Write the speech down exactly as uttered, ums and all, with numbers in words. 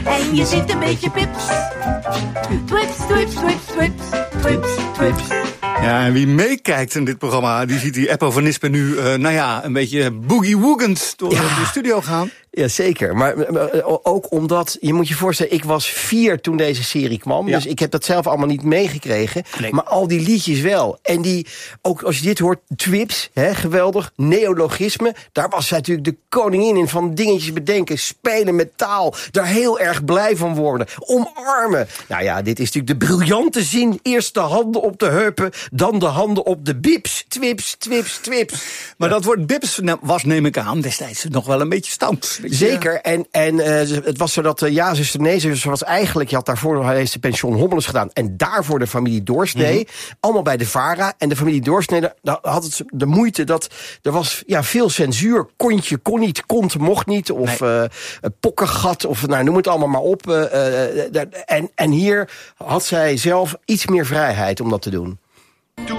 En je ziet een beetje pips. Twips, twips, twips, twips, twips, twips. Ja, en wie meekijkt in dit programma, die ziet die Eppo van Nispen nu, uh, nou ja, een beetje boogie-woogend door ja. de studio gaan. Ja, zeker. Maar ook omdat, je moet je voorstellen, ik was vier toen deze serie kwam. Ja. Dus ik heb dat zelf allemaal niet meegekregen. Nee. Maar al die liedjes wel. En die, ook als je dit hoort, twips, hè, geweldig, neologisme. Daar was zij natuurlijk de koningin in van dingetjes bedenken, spelen met taal, daar heel erg blij van worden, omarmen. Nou ja, dit is natuurlijk de briljante zin. Eerst de handen op de heupen, dan de handen op de bips. Twips, twips, twips. Maar ja. dat woord bips was, neem ik aan, destijds nog wel een beetje stout. Zeker, en, en uh, het was zo dat uh, ja, zuster, nee, zuster was eigenlijk, je had daarvoor nog eens de pension Hommeles gedaan en daarvoor de familie Doorsnee, mm-hmm. allemaal bij de VARA. En de familie Doorsnee, daar had het de moeite dat er was ja, veel censuur, kontje, kon niet, kont, mocht niet, of nee. uh, pokkengat, of nou, noem het allemaal maar op. Uh, uh, en, en hier had zij zelf iets meer vrijheid om dat te doen.